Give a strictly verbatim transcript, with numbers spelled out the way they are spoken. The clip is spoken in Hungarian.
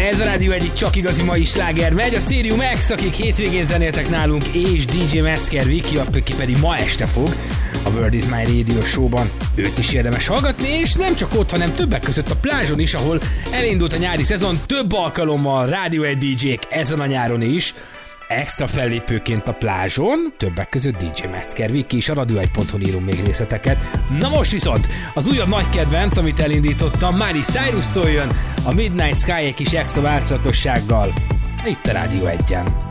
Ez a Rádió egyik csak igazi mai sláger megy, a Stereo Max, akik hétvégén zenéltek nálunk, és dé dzsé Metzger Viki, aki pedig ma este fog a World is My Radio showban. Őt is érdemes hallgatni, és nem csak ott, hanem többek között a plázson is, ahol elindult a nyári szezon, több alkalommal Rádió egy dé dzsék ezen a nyáron is. Extra fellépőként a plázson, többek között dé dzsé Metzger Viki és a radio egy pont hu írunk még részleteket. Na most viszont az újabb nagy kedvenc, amit elindítottam, Miley Cyrus-tól jön, a Midnight Sky egy kis extra változatossággal. Itt a Rádió egyen.